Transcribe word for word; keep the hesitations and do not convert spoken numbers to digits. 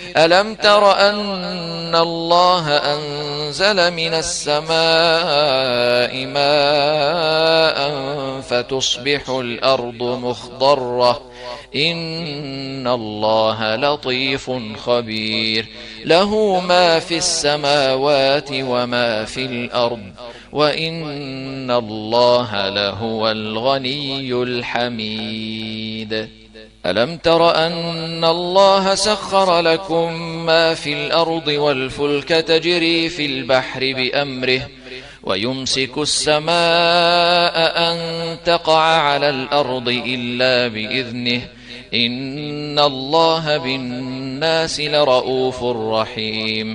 ألم تر أن الله أنزل من السماء ماء فتصبح الأرض مخضرة إن الله لطيف خبير له ما في السماوات وما في الأرض وإن الله لهو الغني الحميد ألم تر أن الله سخر لكم ما في الأرض والفلك تجري في البحر بأمره ويمسك السماء أن تقع على الأرض إلا بإذنه إن الله بالناس لرءوف رحيم